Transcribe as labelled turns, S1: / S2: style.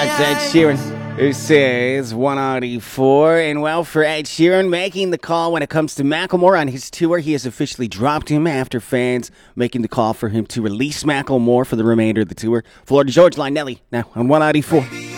S1: That's Ed Sheeran, who says 194. And well, for Ed Sheeran making the call when it comes to Macklemore on his tour, he has officially dropped him after fans making the call for him to release Macklemore for the remainder of the tour. Florida George Line Nelly now on 194.